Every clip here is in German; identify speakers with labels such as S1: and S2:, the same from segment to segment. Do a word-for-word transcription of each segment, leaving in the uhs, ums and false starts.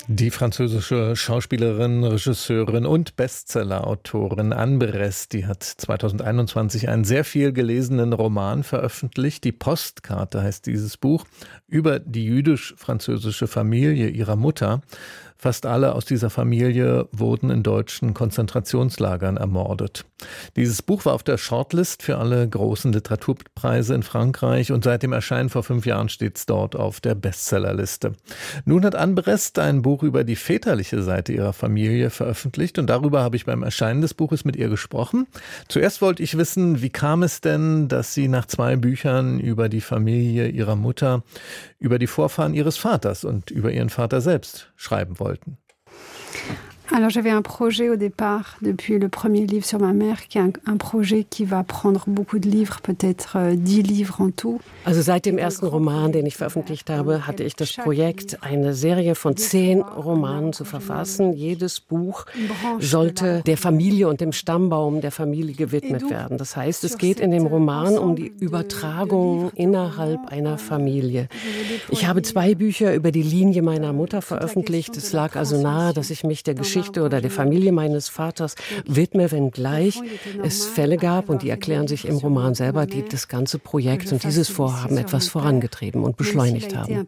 S1: Die französische Schauspielerin, Regisseurin und Bestsellerautorin Anne Berest, die hat zweitausendeinundzwanzig einen sehr viel gelesenen Roman veröffentlicht. Die Postkarte heißt dieses Buch, über die jüdisch-französische Familie ihrer Mutter. Fast alle aus dieser Familie wurden in deutschen Konzentrationslagern ermordet. Dieses Buch war auf der Shortlist für alle großen Literaturpreise in Frankreich und seit dem Erscheinen vor fünf Jahren steht es dort auf der Bestsellerliste. Nun hat Anne Berest ein Buch über die väterliche Seite ihrer Familie veröffentlicht und darüber habe ich beim Erscheinen des Buches mit ihr gesprochen. Zuerst wollte ich wissen, wie kam es denn, dass sie nach zwei Büchern über die Familie ihrer Mutter, über die Vorfahren ihres Vaters und über ihren Vater selbst schreiben wollten?
S2: Alors j'avais un projet au départ, depuis le premier livre sur ma mère, qui est un, un projet qui va prendre beaucoup de livres, peut-être euh, dix livres en tout.
S3: Also seit dem ersten Roman, den ich veröffentlicht habe, hatte ich das Projekt, eine Serie von zehn Romanen zu verfassen. Jedes Buch sollte der Familie und dem Stammbaum der Familie gewidmet werden. Das heißt, es geht in dem Roman um die Übertragung innerhalb einer Familie. Ich habe zwei Bücher über die Linie meiner Mutter veröffentlicht. Es lag also nahe, dass ich mich der Geschichte oder der Familie meines Vaters widme, wenngleich es Fälle gab, und die erklären sich im Roman selber, die das ganze Projekt und dieses Vorhaben etwas vorangetrieben und beschleunigt haben.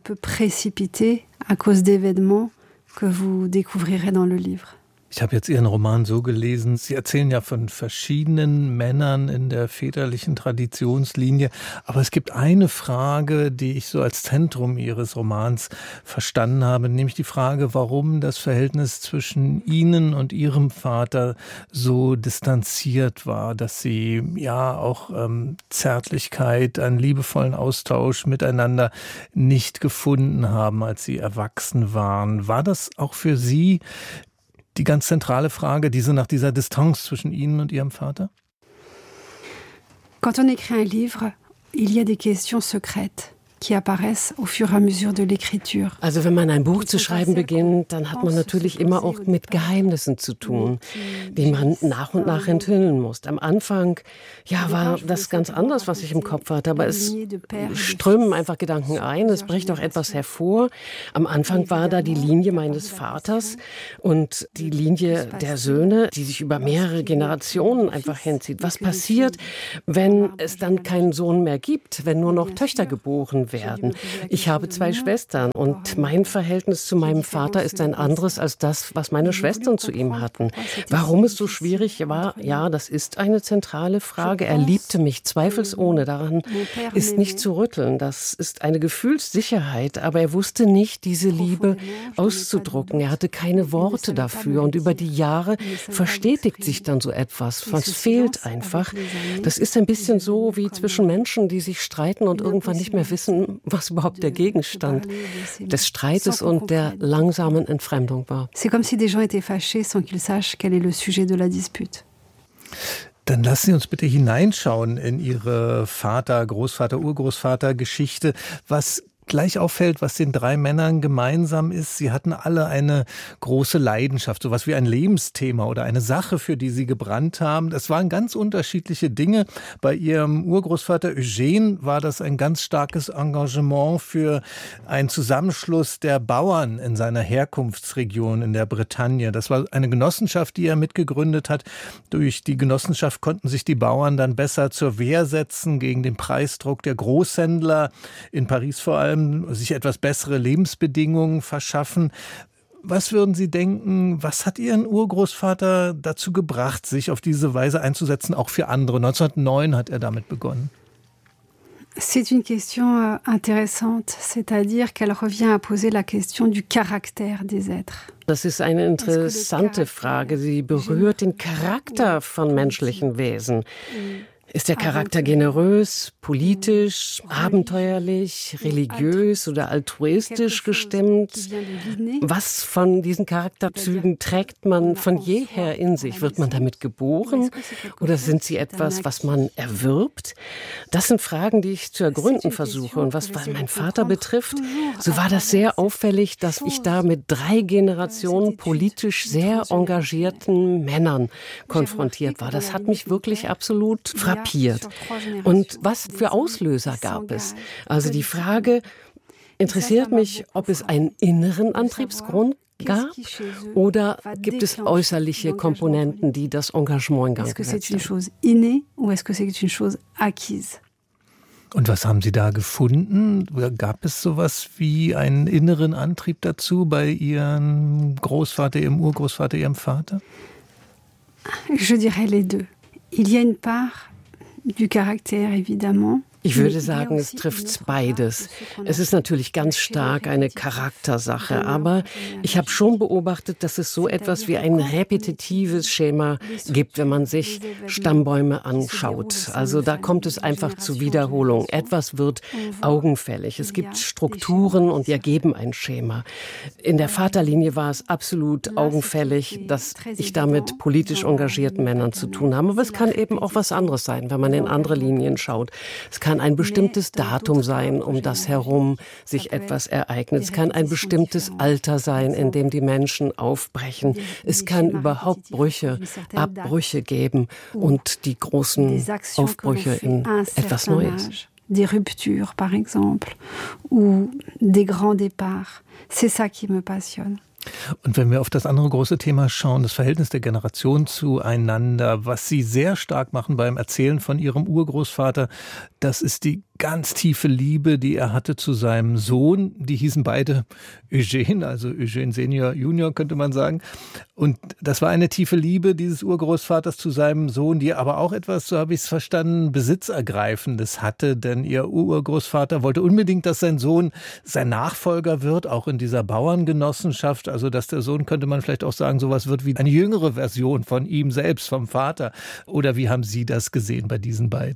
S1: Ich habe jetzt Ihren Roman so gelesen, Sie erzählen ja von verschiedenen Männern in der väterlichen Traditionslinie, aber es gibt eine Frage, die ich so als Zentrum Ihres Romans verstanden habe, nämlich die Frage, warum das Verhältnis zwischen Ihnen und Ihrem Vater so distanziert war, dass Sie ja auch ähm, Zärtlichkeit, einen liebevollen Austausch miteinander nicht gefunden haben, als Sie erwachsen waren. War das auch für Sie die ganz zentrale Frage, diese nach dieser Distanz zwischen Ihnen und Ihrem Vater?
S2: Quand on écrit un livre, il y a des questions secrètes qui apparaissent au fur et à mesure de l'écriture.
S3: Also wenn man ein Buch zu schreiben beginnt, dann hat man natürlich immer auch mit Geheimnissen zu tun, die man nach und nach enthüllen muss. Am Anfang, ja, war das ganz anders, was ich im Kopf hatte, aber es strömen einfach Gedanken ein, es bricht auch etwas hervor. Am Anfang war da die Linie meines Vaters und die Linie der Söhne, die sich über mehrere Generationen einfach hinzieht. Was passiert, wenn es dann keinen Sohn mehr gibt, wenn nur noch Töchter geboren werden? Ich habe zwei Schwestern und mein Verhältnis zu meinem Vater ist ein anderes als das, was meine Schwestern zu ihm hatten. Warum es so schwierig war, ja, das ist eine zentrale Frage. Er liebte mich zweifelsohne, daran ist nicht zu rütteln. Das ist eine Gefühlssicherheit, aber er wusste nicht, diese Liebe auszudrucken. Er hatte keine Worte dafür und über die Jahre verstetigt sich dann so etwas. Was fehlt einfach. Das ist ein bisschen so wie zwischen Menschen, die sich streiten und irgendwann nicht mehr wissen, was überhaupt der Gegenstand des Streites und der langsamen Entfremdung war.
S2: C'est comme si des gens étaient fâchés sans qu'ils sachent quel est le sujet de la dispute.
S1: Dann lassen Sie uns bitte hineinschauen in Ihre Vater-, Großvater-, Urgroßvater-Geschichte. Was gleich auffällt, was den drei Männern gemeinsam ist, sie hatten alle eine große Leidenschaft, sowas wie ein Lebensthema oder eine Sache, für die sie gebrannt haben. Das waren ganz unterschiedliche Dinge. Bei ihrem Urgroßvater Eugène war das ein ganz starkes Engagement für einen Zusammenschluss der Bauern in seiner Herkunftsregion in der Bretagne. Das war eine Genossenschaft, die er mitgegründet hat. Durch die Genossenschaft konnten sich die Bauern dann besser zur Wehr setzen gegen den Preisdruck der Großhändler, in Paris vor allem, sich etwas bessere Lebensbedingungen verschaffen. Was würden Sie denken, was hat Ihren Urgroßvater dazu gebracht, sich auf diese Weise einzusetzen, auch für andere? neunzehnhundertneun hat er damit begonnen.
S2: C'est une question intéressante, c'est-à-dire qu'elle revient à poser la question du caractère des êtres.
S3: Das ist eine interessante Frage. Sie berührt den Charakter von menschlichen Wesen. Ist der Charakter generös, politisch, abenteuerlich, religiös oder altruistisch gestimmt? Was von diesen Charakterzügen trägt man von jeher in sich? Wird man damit geboren oder sind sie etwas, was man erwirbt? Das sind Fragen, die ich zu ergründen versuche. Und was meinen Vater betrifft, so war das sehr auffällig, dass ich da mit drei Generationen politisch sehr engagierten Männern konfrontiert war. Das hat mich wirklich absolut frappiert. Und was für Auslöser gab es? Also die Frage, interessiert mich, ob es einen inneren Antriebsgrund gab oder gibt es äußerliche Komponenten, die das Engagement in Gang gesetzt haben?
S1: Und was haben Sie da gefunden? Gab es sowas wie einen inneren Antrieb dazu bei Ihrem Großvater, Ihrem Urgroßvater, Ihrem Vater?
S2: Je dirais les deux. Il y a une part du caractère, évidemment.
S3: Ich würde sagen, es trifft beides. Es ist natürlich ganz stark eine Charaktersache, aber ich habe schon beobachtet, dass es so etwas wie ein repetitives Schema gibt, wenn man sich Stammbäume anschaut. Also da kommt es einfach zu Wiederholung. Etwas wird augenfällig. Es gibt Strukturen und die ergeben ein Schema. In der Vaterlinie war es absolut augenfällig, dass ich da mit politisch engagierten Männern zu tun habe. Aber es kann eben auch was anderes sein, wenn man in andere Linien schaut. Es kann ein bestimmtes Datum sein, um das herum sich etwas ereignet. Es kann ein bestimmtes Alter sein, in dem die Menschen aufbrechen. Es kann überhaupt Brüche, Abbrüche geben und die großen Aufbrüche in etwas Neues.
S2: Des ruptures, par exemple, ou des grands départs. C'est ça qui me passionne.
S1: Und wenn wir auf das andere große Thema schauen, das Verhältnis der Generationen zueinander, was Sie sehr stark machen beim Erzählen von Ihrem Urgroßvater, das ist die ganz tiefe Liebe, die er hatte zu seinem Sohn. Die hießen beide Eugène, also Eugène Senior, Junior könnte man sagen. Und das war eine tiefe Liebe dieses Urgroßvaters zu seinem Sohn, die aber auch etwas, so habe ich es verstanden, Besitzergreifendes hatte. Denn Ihr Urgroßvater wollte unbedingt, dass sein Sohn sein Nachfolger wird, auch in dieser Bauerngenossenschaft. Also dass der Sohn, könnte man vielleicht auch sagen, sowas wird wie eine jüngere Version von ihm selbst, vom Vater. Oder wie haben Sie das gesehen bei diesen beiden?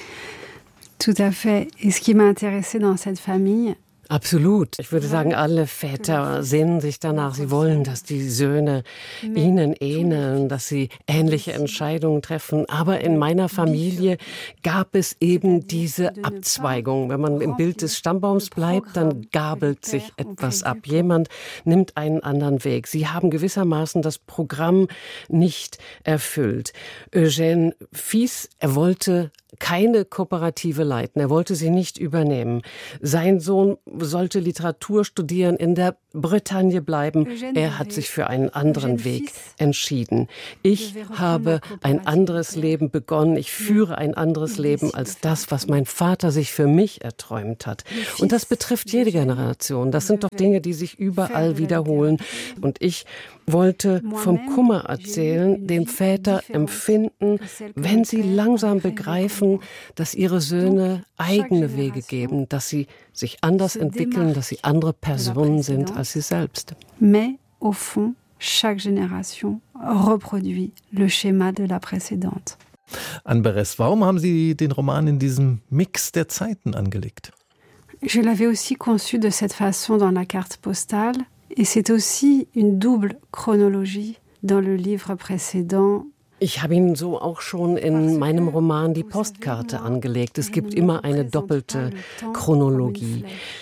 S2: Tout à fait. Et ce qui m'a intéressé dans cette famille,
S3: absolut. Ich würde sagen, alle Väter sehnen sich danach. Sie wollen, dass die Söhne ihnen ähneln, dass sie ähnliche Entscheidungen treffen. Aber in meiner Familie gab es eben diese Abzweigung. Wenn man im Bild des Stammbaums bleibt, dann gabelt sich etwas ab. Jemand nimmt einen anderen Weg. Sie haben gewissermaßen das Programm nicht erfüllt. Eugène Fils, er wollte keine Kooperative leiten. Er wollte sie nicht übernehmen. Sein Sohn sollte Literatur studieren, in der Bretagne bleiben. Er hat sich für einen anderen Weg entschieden. Ich habe ein anderes Leben begonnen. Ich führe ein anderes Leben als das, was mein Vater sich für mich erträumt hat. Und das betrifft jede Generation. Das sind doch Dinge, die sich überall wiederholen. Und ich wollte vom Kummer erzählen, den Väter empfinden, wenn sie langsam begreifen, dass ihre Söhne eigene Wege gehen, dass sie sich anders entwickeln, dass sie andere Personen sind als sie selbst.
S2: Mais au fond, chaque génération reproduit le schéma de la précédente.
S1: Anne Berès, warum haben Sie den Roman in diesem Mix der Zeiten angelegt?
S2: Je l'avais aussi conçu de cette façon dans la carte postale. Et c'est aussi une double chronologie dans le livre précédent.
S3: Ich habe ihn so auch schon in meinem Roman Die Postkarte angelegt. Es gibt immer eine doppelte Chronologie.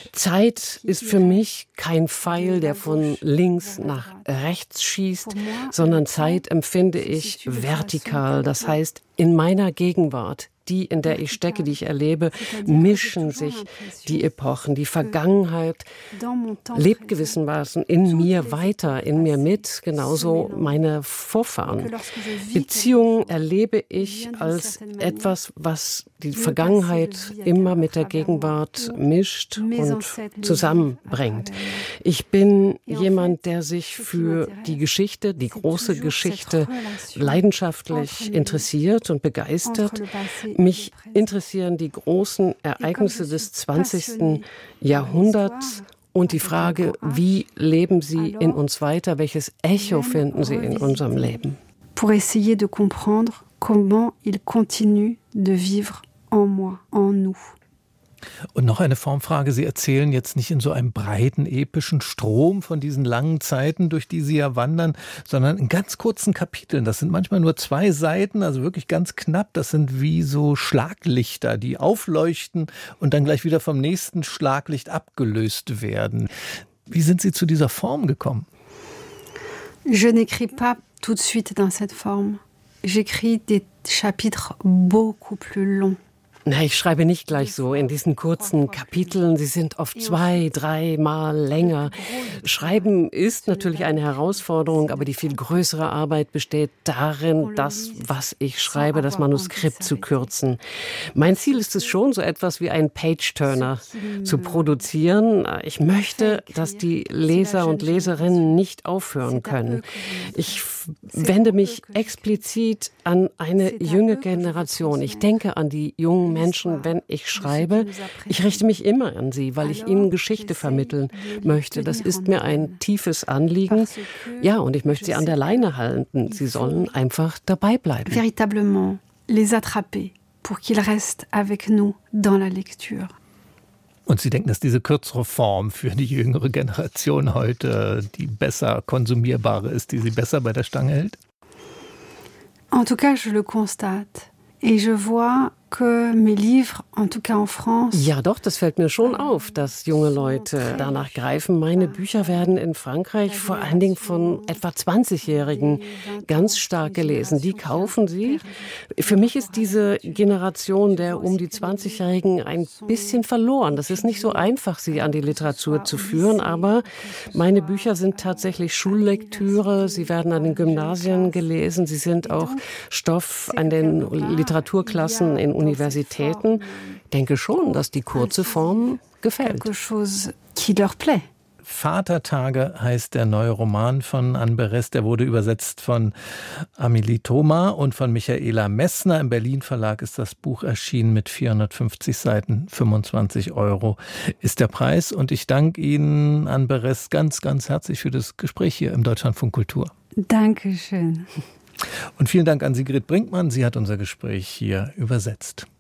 S3: Zeit ist für mich kein Pfeil, der von links nach rechts schießt, sondern Zeit empfinde ich vertikal. Das heißt, in meiner Gegenwart, die, in der ich stecke, die ich erlebe, mischen sich die Epochen. Die Vergangenheit lebt gewissermaßen in mir weiter, in mir mit, genauso meine Vorfahren. Beziehungen erlebe ich als etwas, was die Vergangenheit immer mit der Gegenwart mischt und zusammenbringt. Ich bin jemand, der sich für die Geschichte, die große Geschichte, leidenschaftlich interessiert und begeistert. Mich interessieren die großen Ereignisse des zwanzigsten Jahrhunderts und die Frage, wie leben sie in uns weiter, welches Echo finden sie in unserem Leben.
S2: Pour essayer de comprendre comment il continue de vivre en moi, en nous.
S1: Und noch eine Formfrage. Sie erzählen jetzt nicht in so einem breiten, epischen Strom von diesen langen Zeiten, durch die Sie ja wandern, sondern in ganz kurzen Kapiteln. Das sind manchmal nur zwei Seiten, also wirklich ganz knapp. Das sind wie so Schlaglichter, die aufleuchten und dann gleich wieder vom nächsten Schlaglicht abgelöst werden. Wie sind Sie zu dieser Form gekommen?
S2: Je n'écris pas tout de suite dans cette forme. J'écris des chapitres beaucoup plus longs.
S3: Na, ich schreibe nicht gleich so in diesen kurzen Kapiteln. Sie sind oft zwei, dreimal länger. Schreiben ist natürlich eine Herausforderung, aber die viel größere Arbeit besteht darin, das, was ich schreibe, das Manuskript zu kürzen. Mein Ziel ist es schon, so etwas wie einen Page-Turner zu produzieren. Ich möchte, dass die Leser und Leserinnen nicht aufhören können. Ich wende mich explizit an eine junge Generation. Ich denke an die jungen Menschen, wenn ich schreibe. Ich richte mich immer an sie, weil ich ihnen Geschichte vermitteln möchte. Das ist mir ein tiefes Anliegen. Ja, und ich möchte sie an der Leine halten. Sie sollen einfach dabei bleiben.
S2: Véritablement les attraper pour qu'ils restent avec nous dans la lecture.
S1: Und Sie denken, dass diese kürzere Form für die jüngere Generation heute die besser konsumierbare ist, die sie besser bei der Stange hält?
S2: En tout cas, je le constate. Et je vois que mes livres, en tout cas en France...
S3: Ja, doch, das fällt mir schon auf, dass junge Leute danach greifen. Meine Bücher werden in Frankreich vor allen Dingen von etwa zwanzigjährigen ganz stark gelesen. Die kaufen sie. Für mich ist diese Generation der um die zwanzigjährigen ein bisschen verloren. Das ist nicht so einfach, sie an die Literatur zu führen, aber meine Bücher sind tatsächlich Schullektüre. Sie werden an den Gymnasien gelesen. Sie sind auch Stoff an den Literaturklassen in Universitäten. Ich denke schon, dass die kurze Form gefällt.
S2: Quelque chose qui leur plaît.
S1: Vatertage heißt der neue Roman von Anne Berès. Der wurde übersetzt von Amélie Thoma und von Michaela Messner. Im Berlin Verlag ist das Buch erschienen mit vierhundertfünfzig Seiten. fünfundzwanzig Euro ist der Preis. Und ich danke Ihnen, Anne Berès, ganz, ganz herzlich für das Gespräch hier im Deutschlandfunk Kultur.
S2: Dankeschön.
S1: Und vielen Dank an Sigrid Brinkmann. Sie hat unser Gespräch hier übersetzt.